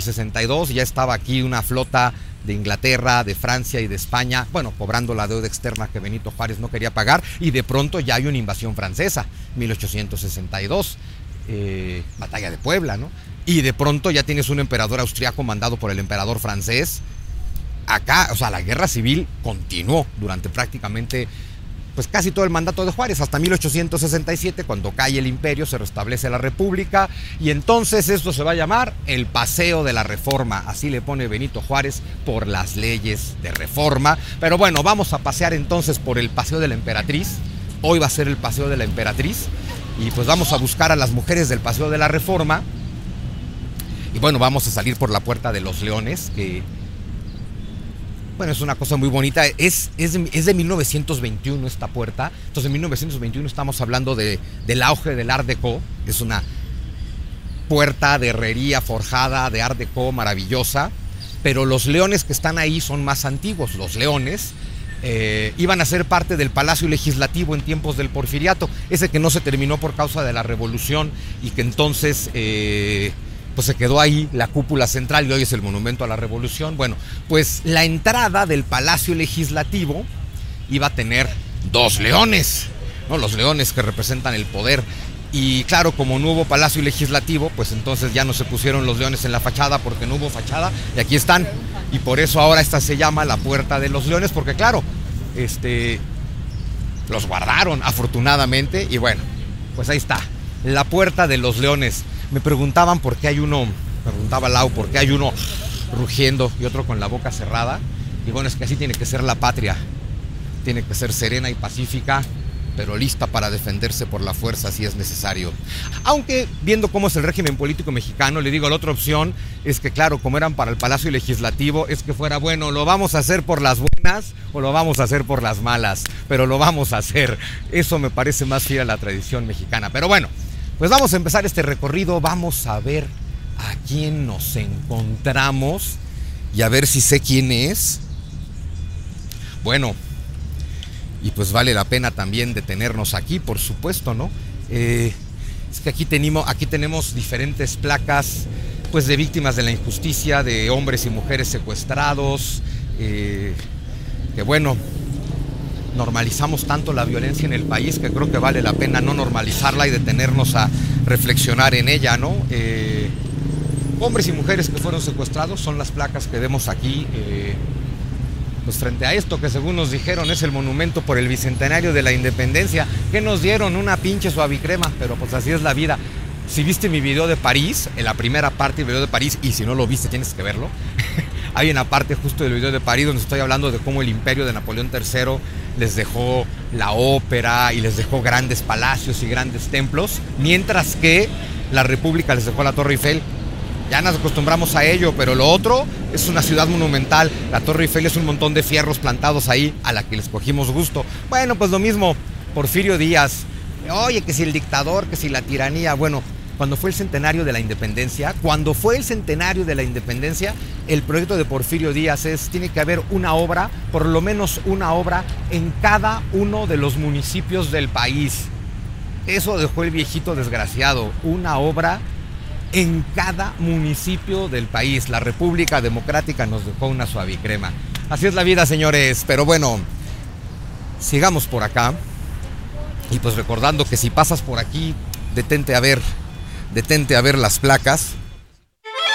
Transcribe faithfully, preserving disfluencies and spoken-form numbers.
el sesenta y dos ya estaba aquí una flota de Inglaterra, de Francia y de España, bueno, cobrando la deuda externa que Benito Juárez no quería pagar, y de pronto ya hay una invasión francesa, mil ochocientos sesenta y dos, eh, batalla de Puebla, ¿no? Y de pronto ya tienes un emperador austriaco mandado por el emperador francés. Acá, o sea, la guerra civil continuó durante prácticamente, pues casi todo el mandato de Juárez, hasta mil ochocientos sesenta y siete, cuando cae el imperio, se restablece la república, y entonces esto se va a llamar el Paseo de la Reforma, así le pone Benito Juárez, por las leyes de reforma. Pero bueno, vamos a pasear entonces por el Paseo de la Emperatriz. Hoy va a ser el Paseo de la Emperatriz, y pues vamos a buscar a las mujeres del Paseo de la Reforma, y bueno, vamos a salir por la Puerta de los Leones, que... bueno, es una cosa muy bonita, es, es, de, es de mil novecientos veintiuno esta puerta. Entonces en mil novecientos veintiuno estamos hablando de, del auge del Art Deco. Es una puerta de herrería forjada de Art Deco maravillosa, pero los leones que están ahí son más antiguos. Los leones eh, iban a ser parte del Palacio Legislativo en tiempos del Porfiriato, ese que no se terminó por causa de la Revolución y que entonces... Eh, pues se quedó ahí la cúpula central y hoy es el Monumento a la Revolución. Bueno, pues la entrada del Palacio Legislativo iba a tener dos leones, ¿no? Los leones que representan el poder. Y claro, como no hubo Palacio Legislativo, pues entonces ya no se pusieron los leones en la fachada porque no hubo fachada, y aquí están. Y por eso ahora esta se llama la Puerta de los Leones, porque claro, este, los guardaron afortunadamente, y bueno, pues ahí está, la Puerta de los Leones. Me preguntaban por qué hay uno, me preguntaba Lau, por qué hay uno rugiendo y otro con la boca cerrada. Y bueno, es que así tiene que ser la patria. Tiene que ser serena y pacífica, pero lista para defenderse por la fuerza si es necesario. Aunque, viendo cómo es el régimen político mexicano, le digo, la otra opción es que, claro, como eran para el Palacio Legislativo, es que fuera, bueno, lo vamos a hacer por las buenas o lo vamos a hacer por las malas, pero lo vamos a hacer. Eso me parece más fiel a la tradición mexicana. Pero bueno, pues vamos a empezar este recorrido, vamos a ver a quién nos encontramos y a ver si sé quién es. Bueno, y pues vale la pena también detenernos aquí, por supuesto, ¿no? Eh, es que aquí tenemos, aquí tenemos diferentes placas, pues de víctimas de la injusticia, de hombres y mujeres secuestrados, eh, que bueno... normalizamos tanto la violencia en el país que creo que vale la pena no normalizarla y detenernos a reflexionar en ella, ¿no? Eh, hombres y mujeres que fueron secuestrados son las placas que vemos aquí, eh, pues frente a esto que según nos dijeron es el monumento por el bicentenario de la independencia. ¿Qué nos dieron? Una pinche suavicrema, pero pues así es la vida. Si viste mi video de París, en la primera parte del video de París, y si no lo viste tienes que verlo, hay una parte justo del video de París donde estoy hablando de cómo el imperio de Napoleón tercero les dejó la ópera y les dejó grandes palacios y grandes templos, mientras que la República les dejó la Torre Eiffel. Ya nos acostumbramos a ello, pero lo otro es una ciudad monumental. La Torre Eiffel es un montón de fierros plantados ahí a la que les cogimos gusto. Bueno, pues lo mismo, Porfirio Díaz. Oye, que si el dictador, que si la tiranía. Bueno, cuando fue el centenario de la independencia, cuando fue el centenario de la independencia, el proyecto de Porfirio Díaz es, tiene que haber una obra, por lo menos una obra, en cada uno de los municipios del país. Eso dejó el viejito desgraciado, una obra en cada municipio del país. La República Democrática nos dejó una suavicrema. Así es la vida, señores, pero bueno, sigamos por acá. Y pues recordando que si pasas por aquí, detente a ver, detente a ver las placas.